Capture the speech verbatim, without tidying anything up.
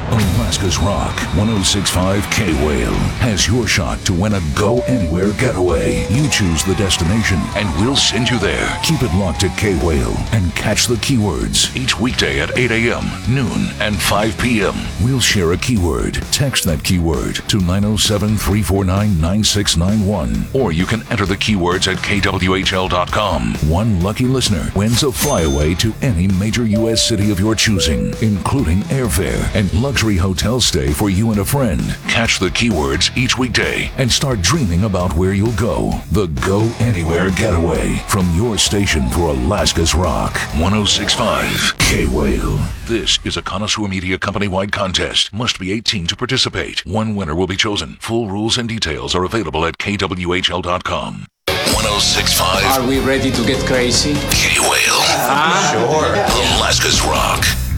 Alaska's Rock one oh six point five K-Whale has your shot to win a Go Anywhere getaway. You choose the destination, and we'll send you there. Keep it locked to K-Whale and catch the keywords each weekday at eight a.m., noon, and five p.m. We'll share a keyword. Text that keyword to nine oh seven, three four nine, nine six nine one, or you can enter the keywords at K W H L dot com. One lucky listener wins a flyaway to any major U S city of your choosing, including airfare and luxury hotel stay for you and a friend. Catch the keywords each weekday and start dreaming about where you'll go. The Go Anywhere Getaway from your station for Alaska's Rock one oh six point five K-Whale. This is a Connoisseur Media company-wide contest. Must be eighteen to participate. One winner will be chosen. Full rules and details are available at K W H L dot com. one oh six point five Are we ready to get crazy? K-Whale. Uh, Sure. Alaska's Rock.